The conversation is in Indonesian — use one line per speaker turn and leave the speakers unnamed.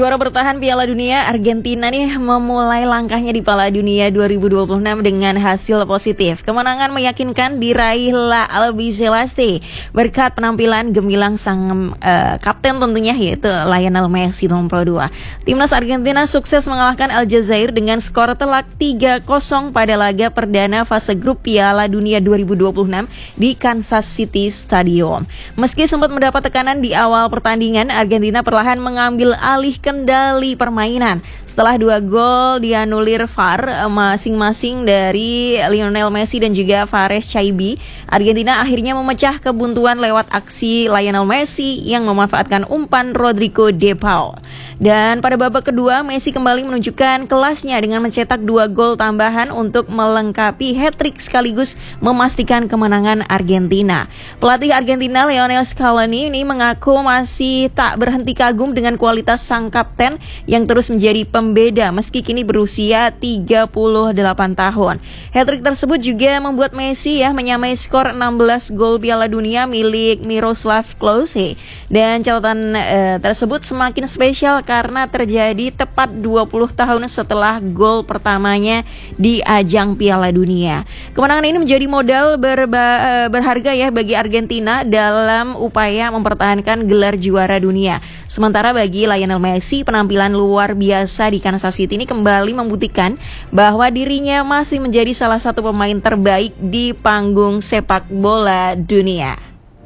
Juara bertahan Piala Dunia, Argentina nih memulai langkahnya di Piala Dunia 2026 dengan hasil positif. Kemenangan meyakinkan diraih La Albiceleste berkat penampilan gemilang sang kapten tentunya, yaitu Lionel Messi nomor 2. Timnas Argentina sukses mengalahkan Aljazair dengan skor telak 3-0 pada laga perdana fase grup Piala Dunia 2026 di Kansas City Stadium. Meski sempat mendapat tekanan di awal pertandingan, Argentina perlahan mengambil alih kendali permainan. Setelah 2 gol dianulir VAR masing-masing dari Lionel Messi dan juga Fares Chaibi, Argentina akhirnya memecah kebuntuan lewat aksi Lionel Messi yang memanfaatkan umpan Rodrigo De Paul. Dan pada babak kedua, Messi kembali menunjukkan kelasnya dengan mencetak 2 gol tambahan untuk melengkapi hat-trick sekaligus memastikan kemenangan Argentina. Pelatih Argentina Lionel Scaloni ini mengaku masih tak berhenti kagum dengan kualitas sang kapten yang terus menjadi pembeda meski kini berusia 38 tahun. Hat-trick tersebut juga membuat Messi menyamai skor 16 gol Piala Dunia milik Miroslav Klose. Dan catatan tersebut semakin spesial karena terjadi tepat 20 tahun setelah gol pertamanya di ajang Piala Dunia. Kemenangan ini menjadi modal berharga bagi Argentina dalam upaya mempertahankan gelar juara dunia. Sementara bagi Lionel Messi, penampilan luar biasa di Kansas City ini kembali membuktikan bahwa dirinya masih menjadi salah satu pemain terbaik di panggung sepak bola dunia.